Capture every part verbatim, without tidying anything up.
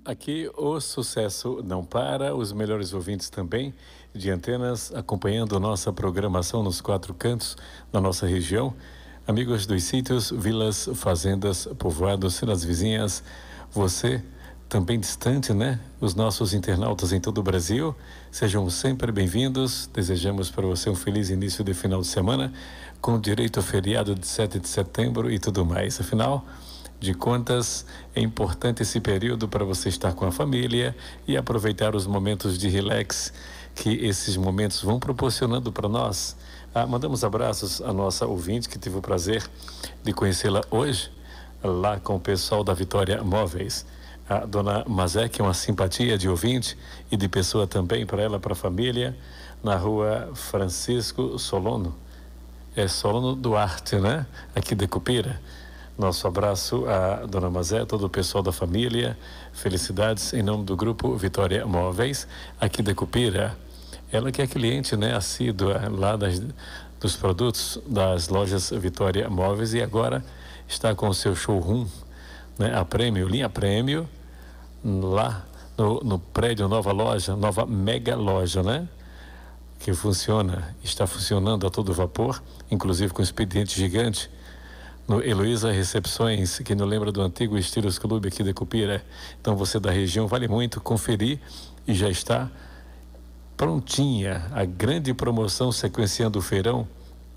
Aqui o sucesso não para, os melhores ouvintes também de antenas acompanhando nossa programação nos quatro cantos da nossa região. Amigos dos sítios, vilas, fazendas, povoados, nas vizinhas, você também distante, né? Os nossos internautas em todo o Brasil, sejam sempre bem-vindos. Desejamos para você um feliz início de final de semana, com direito ao feriado de sete de setembro e tudo mais. Afinal de contas, é importante esse período para você estar com a família e aproveitar os momentos de relax que esses momentos vão proporcionando para nós. Ah, mandamos abraços à nossa ouvinte que tive o prazer de conhecê-la hoje, lá com o pessoal da Vitória Móveis. A dona Mazé, que é uma simpatia de ouvinte e de pessoa também para ela, para a família, na rua Francisco Solono. É Solono Duarte, né? Aqui de Cupira. Nosso abraço à dona Mazé, todo o pessoal da família. Felicidades em nome do grupo Vitória Móveis, aqui de Cupira. Ela que é cliente, né, assídua lá das, dos produtos das lojas Vitória Móveis e agora está com o seu showroom, né, a Prêmio, linha Prêmio, lá no, no prédio Nova Loja, nova mega loja, né? Que funciona, está funcionando a todo vapor, inclusive com expediente gigante. No Heloísa Recepções, que não lembra do antigo Estilos Clube aqui de Cupira. Então você da região, vale muito conferir e já está prontinha a grande promoção sequenciando o feirão,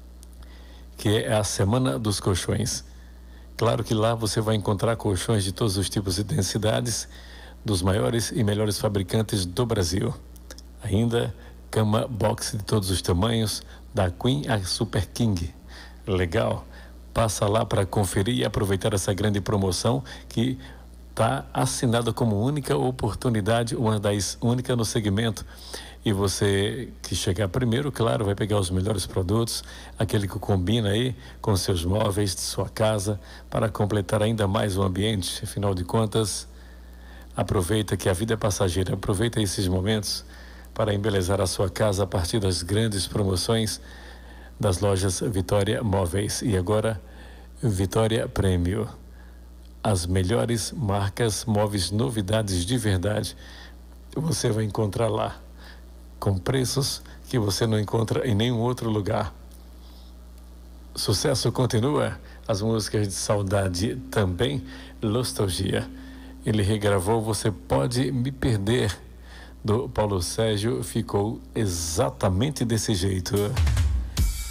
que é a Semana dos Colchões. Claro que lá você vai encontrar colchões de todos os tipos e densidades, dos maiores e melhores fabricantes do Brasil. Ainda cama box de todos os tamanhos, da Queen a Super King. Legal? Passa lá para conferir e aproveitar essa grande promoção que está assinada como única oportunidade, uma das únicas no segmento. E você que chegar primeiro, claro, vai pegar os melhores produtos, aquele que combina aí com seus móveis de sua casa, para completar ainda mais o ambiente. Afinal de contas, aproveita que a vida é passageira, aproveita esses momentos para embelezar a sua casa a partir das grandes promoções das lojas Vitória Móveis. E agora, Vitória Prêmio. As melhores marcas, móveis, novidades de verdade, você vai encontrar lá, com preços que você não encontra em nenhum outro lugar. Sucesso continua, as músicas de saudade também, nostalgia. Ele regravou Você Pode Me Perder, do Paulo Sérgio, ficou exatamente desse jeito.